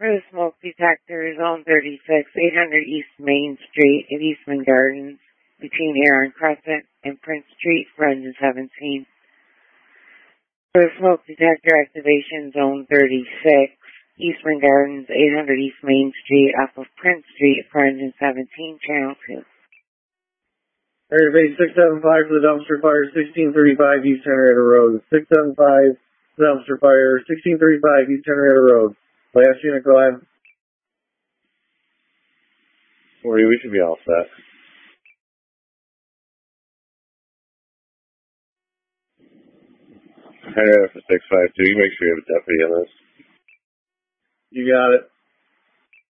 For the smoke detector, Zone 36, 800 East Main Street at Eastman Gardens, between Aaron Crescent and Prince Street for engine 17. For the smoke detector activation, Zone 36, Eastman Gardens, 800 East Main Street off of Prince Street for engine 17, channel 2. Area base 675 for the dumpster fire, 1635 East Henrietta Road. 675 dumpster fire, 1635 East Henrietta Road. Last unit, go ahead. 40, we should be all set. Henrietta for 652, you make sure you have a deputy on this. You got it.